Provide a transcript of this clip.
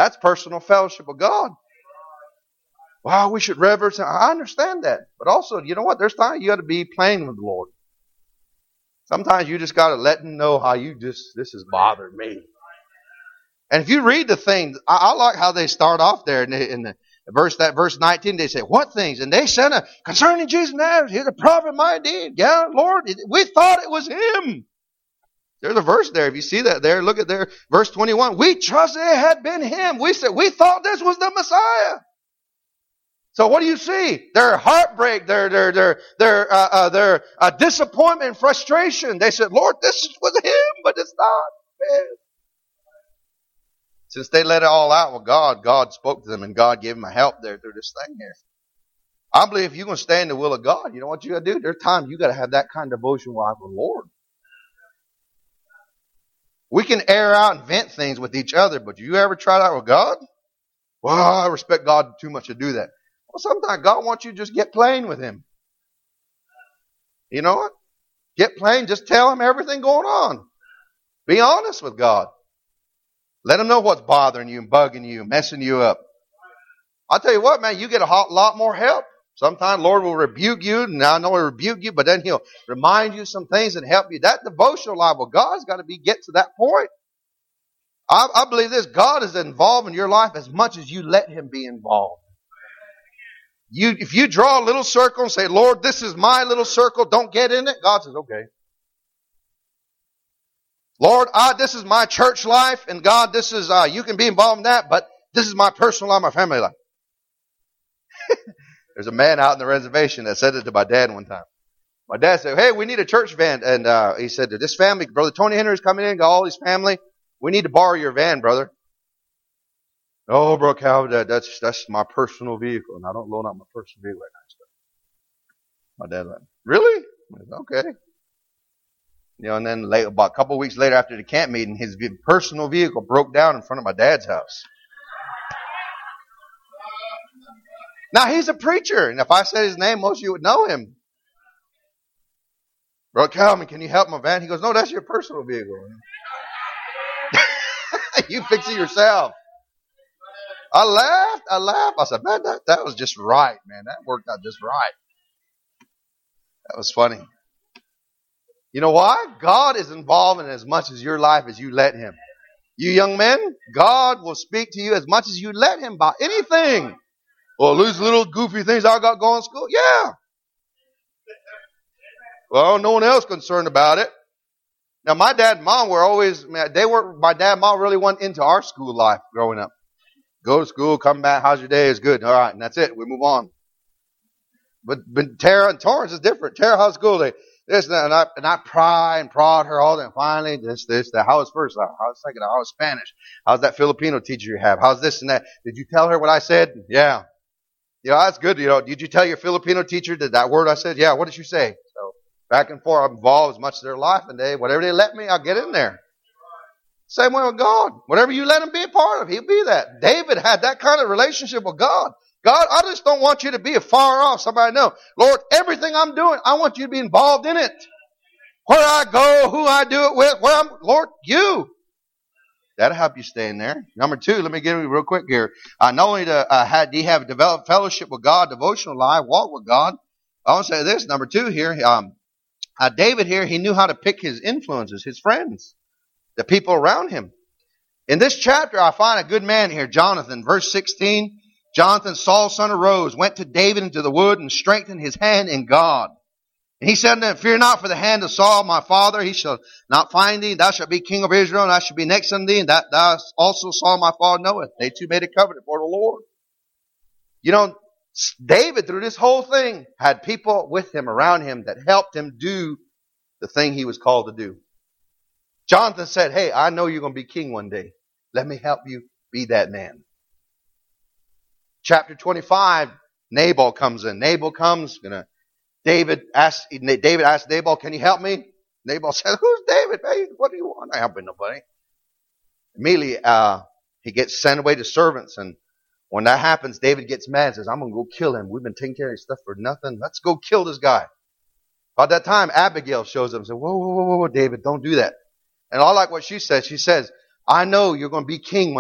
That's personal fellowship with God. Wow, we should reverence Him. I understand that. But also, you know what? There's times you got to be plain with the Lord. Sometimes you just got to let Him know how this has bothered me. And if you read the thing, I like how they start off there in the verse 19. They say, what things? And they said, concerning Jesus of Nazareth, He's a prophet, my indeed. Yeah, Lord, we thought it was Him. There's a verse there. If you see that there, look at there, verse 21. We trusted it had been Him. We said, we thought this was the Messiah. So what do you see? Their heartbreak, their disappointment and frustration. They said, Lord, this was Him, but it's not. Man. Since they let it all out with God spoke to them and God gave them a help there through this thing here. I believe if you're going to stay in the will of God, you know what you got to do? There's times you got to have that kind of devotion life with the Lord. We can air out and vent things with each other, but do you ever try that with God? Well, I respect God too much to do that. Well, sometimes God wants you to just get plain with Him. You know what? Get plain. Just tell Him everything going on. Be honest with God. Let Him know what's bothering you and bugging you, messing you up. I'll tell you what, man, you get a lot more help. Sometimes the Lord will rebuke you, and I know He'll rebuke you, but then He'll remind you some things and help you. That devotional life with God's got to get to that point. I believe this. God is involved in your life as much as you let Him be involved. If you draw a little circle and say, Lord, this is my little circle, don't get in it, God says, okay. Lord, this is my church life, and God, this is, you can be involved in that, but this is my personal life, my family life. There's a man out in the reservation that said it to my dad one time. My dad said, hey, we need a church van. And he said, to this family, Brother Tony Henry is coming in, got all his family. We need to borrow your van, brother. Oh, Brother Calvin, that's my personal vehicle. And I don't loan out my personal vehicle right now. My dad like, really? Okay. You know, and then about a couple of weeks later after the camp meeting, his personal vehicle broke down in front of my dad's house. Now, he's a preacher, and if I said his name, most of you would know him. Brother Calvin, can you help my van? He goes, no, that's your personal vehicle. You fix it yourself. I laughed. I said, man, that was just right, man. That worked out just right. That was funny. You know why? God is involved in as much as your life as you let Him. You young men, God will speak to you as much as you let Him about anything. Well, these little goofy things I got going to school. Yeah. Well, no one else concerned about it. Now, my dad and mom were always, my dad and mom really weren't into our school life growing up. Go to school, come back, how's your day? It's good. All right, and that's it. We move on. But Tara and Torrance is different. Tara, how's school day? This and that, and I pry and prod her all day. And finally, this, that. How was first? How was second? How was Spanish? How's that Filipino teacher you have? How's this and that? Did you tell her what I said? Yeah. You know, that's good. You know, did you tell your Filipino teacher that word I said? Yeah. What did you say? So back and forth, I'm involved as much as their life, and whatever they let me, I'll get in there. Same way with God. Whatever you let Him be a part of, He'll be that. David had that kind of relationship with God. God, I just don't want you to be afar off. Somebody know, Lord, everything I'm doing, I want you to be involved in it. Where I go, who I do it with, Lord, you. That'll help you stay in there. Number 2, let me get it real quick here. Not only do you have developed fellowship with God, devotional life, walk with God. I want to say this. Number 2 here, David here, he knew how to pick his influences, his friends, the people around him. In this chapter, I find a good man here, Jonathan. Verse 16, Jonathan, Saul's son, arose, went to David into the wood, and strengthened his hand in God. And he said to him, fear not for the hand of Saul, my father. He shall not find thee. Thou shalt be king of Israel, and I shall be next unto thee. And that thou also Saul, my father, knoweth. They two made a covenant for the Lord. You know, David, through this whole thing, had people with him, around him, that helped him do the thing he was called to do. Jonathan said, hey, I know you're going to be king one day. Let me help you be that man. Chapter 25, Nabal comes in. Nabal comes, David asked Nabal, can you help me? Nabal said, who's David? Hey, what do you want? I'm not helping nobody. Immediately, he gets sent away to servants. And when that happens, David gets mad and says, I'm going to go kill him. We've been taking care of his stuff for nothing. Let's go kill this guy. About that time, Abigail shows up and says, whoa, David, don't do that. And I like what she says. She says, I know you're going to be king